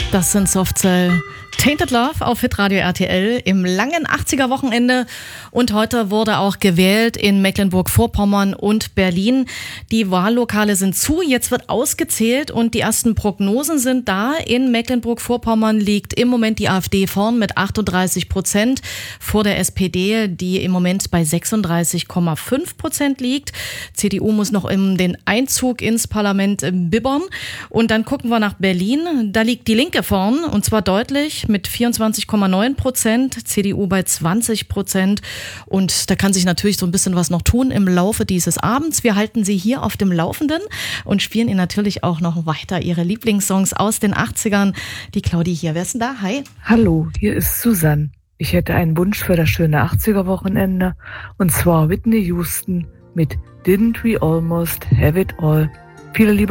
Das sind Softcell. Tainted Love auf Hitradio RTL im langen 80er-Wochenende. Und heute wurde auch gewählt in Mecklenburg-Vorpommern und Berlin. Die Wahllokale sind zu, jetzt wird ausgezählt und die ersten Prognosen sind da. In Mecklenburg-Vorpommern liegt im Moment die AfD vorn mit 38% vor der SPD, die im Moment bei 36,5% liegt. CDU muss noch den Einzug ins Parlament bibbern. Und dann gucken wir nach Berlin. Da liegt die Linke vorn und zwar deutlich mit 24,9%, CDU bei 20%. Und da kann sich natürlich so ein bisschen was noch tun im Laufe dieses Abends. Wir halten Sie hier auf dem Laufenden und spielen Ihnen natürlich auch noch weiter Ihre Lieblingssongs aus den 80ern. Die Claudi hier. Wer ist denn da? Hi. Hallo, hier ist Susanne. Ich hätte einen Wunsch für das schöne 80er-Wochenende und zwar Whitney Houston mit Didn't We Almost Have It All. Viele Liebe.